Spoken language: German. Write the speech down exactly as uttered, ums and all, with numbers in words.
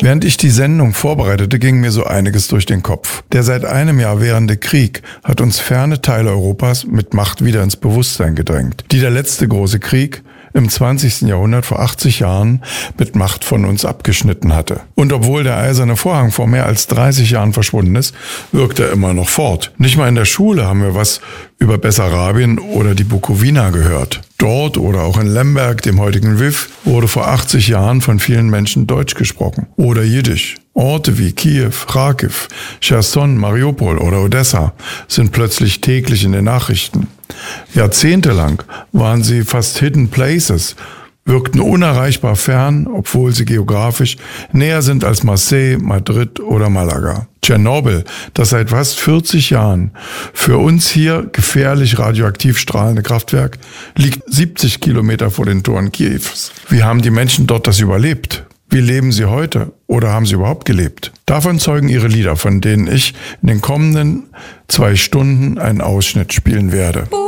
Während ich die Sendung vorbereitete, ging mir so einiges durch den Kopf. Der seit einem Jahr währende Krieg hat uns ferne Teile Europas mit Macht wieder ins Bewusstsein gedrängt, die der letzte große Krieg im zwanzigsten Jahrhundert vor achtzig Jahren mit Macht von uns abgeschnitten hatte. Und obwohl der eiserne Vorhang vor mehr als dreißig Jahren verschwunden ist, wirkt er immer noch fort. Nicht mal in der Schule haben wir was über Bessarabien oder die Bukowina gehört. Dort oder auch in Lemberg, dem heutigen Lviv, wurde vor achtzig Jahren von vielen Menschen Deutsch gesprochen oder Jiddisch. Orte wie Kiew, Kharkiv, Cherson, Mariupol oder Odessa sind plötzlich täglich in den Nachrichten. Jahrzehntelang waren sie fast Hidden Places, wirkten unerreichbar fern, obwohl sie geografisch näher sind als Marseille, Madrid oder Malaga. Tschernobyl, das seit fast vierzig Jahren für uns hier gefährlich radioaktiv strahlende Kraftwerk, liegt siebzig Kilometer vor den Toren Kiews. Wie haben die Menschen dort das überlebt? Wie leben sie heute? Oder haben sie überhaupt gelebt? Davon zeugen ihre Lieder, von denen ich in den kommenden zwei Stunden einen Ausschnitt spielen werde.